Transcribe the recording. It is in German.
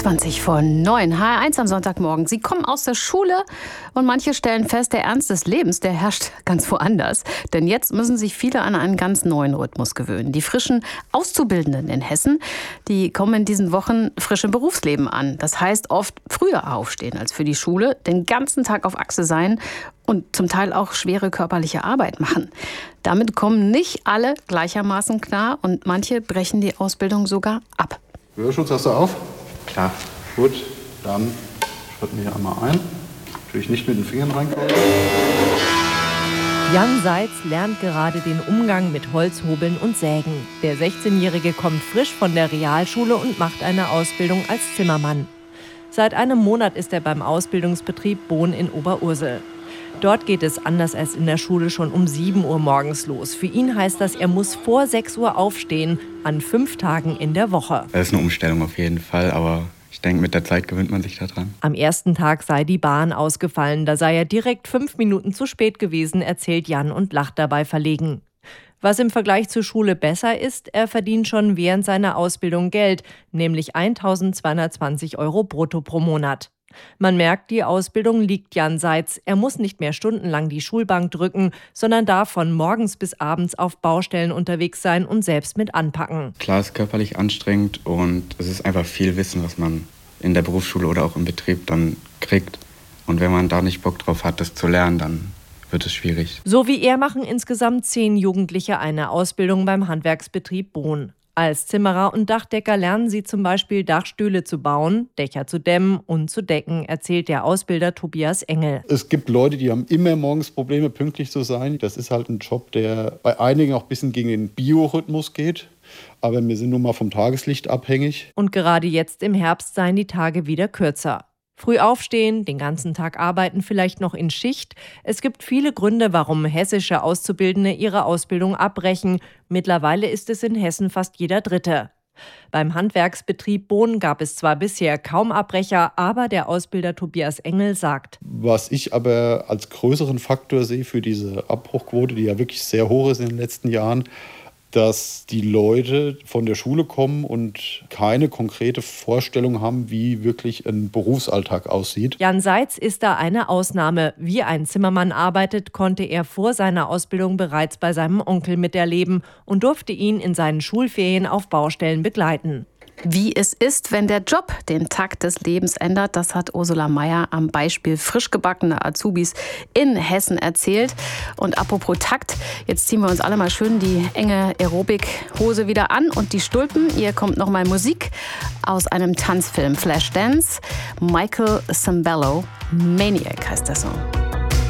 20:09, HR1 am Sonntagmorgen. Sie kommen aus der Schule und manche stellen fest, der Ernst des Lebens, der herrscht ganz woanders. Denn jetzt müssen sich viele an einen ganz neuen Rhythmus gewöhnen. Die frischen Auszubildenden in Hessen, die kommen in diesen Wochen frisch im Berufsleben an. Das heißt oft früher aufstehen als für die Schule, den ganzen Tag auf Achse sein und zum Teil auch schwere körperliche Arbeit machen. Damit kommen nicht alle gleichermaßen klar und manche brechen die Ausbildung sogar ab. Hörschutz hast du auf? Klar. Gut, dann schritten wir hier einmal ein. Natürlich nicht mit den Fingern reinkommen. Jan Seitz lernt gerade den Umgang mit Holzhobeln und Sägen. Der 16-Jährige kommt frisch von der Realschule und macht eine Ausbildung als Zimmermann. Seit einem Monat ist er beim Ausbildungsbetrieb Bohn in Oberursel. Dort geht es anders als in der Schule schon um 7 Uhr morgens los. Für ihn heißt das, er muss vor 6 Uhr aufstehen, an 5 Tagen in der Woche. Das ist eine Umstellung auf jeden Fall, aber ich denke, mit der Zeit gewöhnt man sich daran. Am ersten Tag sei die Bahn ausgefallen, da sei er direkt 5 Minuten zu spät gewesen, erzählt Jan und lacht dabei verlegen. Was im Vergleich zur Schule besser ist, er verdient schon während seiner Ausbildung Geld, nämlich 1.220 € brutto pro Monat. Man merkt, die Ausbildung liegt Jan Seitz. Er muss nicht mehr stundenlang die Schulbank drücken, sondern darf von morgens bis abends auf Baustellen unterwegs sein und selbst mit anpacken. Klar, es ist körperlich anstrengend und es ist einfach viel Wissen, was man in der Berufsschule oder auch im Betrieb dann kriegt. Und wenn man da nicht Bock drauf hat, das zu lernen, dann wird es schwierig. So wie er machen insgesamt 10 Jugendliche eine Ausbildung beim Handwerksbetrieb Bohn. Als Zimmerer und Dachdecker lernen sie zum Beispiel Dachstühle zu bauen, Dächer zu dämmen und zu decken, erzählt der Ausbilder Tobias Engel. Es gibt Leute, die haben immer morgens Probleme, pünktlich zu sein. Das ist halt ein Job, der bei einigen auch ein bisschen gegen den Biorhythmus geht. Aber wir sind nun mal vom Tageslicht abhängig. Und gerade jetzt im Herbst seien die Tage wieder kürzer. Früh aufstehen, den ganzen Tag arbeiten, vielleicht noch in Schicht. Es gibt viele Gründe, warum hessische Auszubildende ihre Ausbildung abbrechen. Mittlerweile ist es in Hessen fast jeder Dritte. Beim Handwerksbetrieb Bohn gab es zwar bisher kaum Abbrecher, aber der Ausbilder Tobias Engel sagt: Was ich aber als größeren Faktor sehe für diese Abbruchquote, die ja wirklich sehr hoch ist in den letzten Jahren, dass die Leute von der Schule kommen und keine konkrete Vorstellung haben, wie wirklich ein Berufsalltag aussieht. Jan Seitz ist da eine Ausnahme. Wie ein Zimmermann arbeitet, konnte er vor seiner Ausbildung bereits bei seinem Onkel miterleben und durfte ihn in seinen Schulferien auf Baustellen begleiten. Wie es ist, wenn der Job den Takt des Lebens ändert, das hat Ursula Meier am Beispiel frisch gebackener Azubis in Hessen erzählt. Und apropos Takt, jetzt ziehen wir uns alle mal schön die enge Aerobic-Hose wieder an und die Stulpen. Hier kommt noch mal Musik aus einem Tanzfilm, Flashdance. Michael Sembello, Maniac heißt der Song.